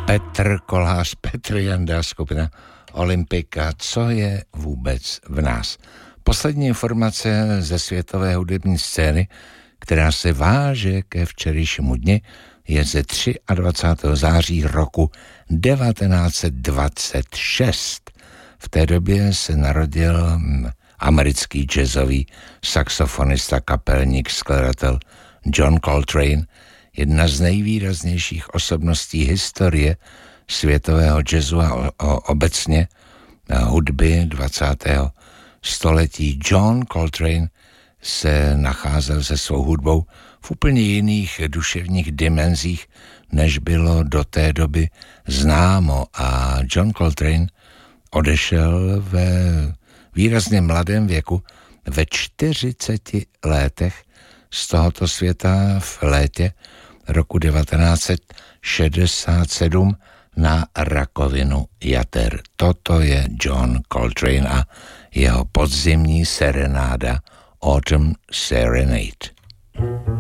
Petr Kolář, Petr Janda, skupina Olympika. Co je vůbec v nás? Poslední informace ze světové hudební scény, která se váže ke včerejšímu dni, je ze 23. září roku 1926. V té době se narodil americký jazzový saxofonista, kapelník, skladatel John Coltrane, jedna z nejvýraznějších osobností historie světového jazzu a obecně hudby 20. století. John Coltrane se nacházel se svou hudbou v úplně jiných duševních dimenzích, než bylo do té doby známo, a John Coltrane odešel ve výrazně mladém věku, ve 40 letech, z tohoto světa v létě roku 1967 na rakovinu jater. Toto je John Coltrane a jeho podzimní serenáda Autumn Serenade.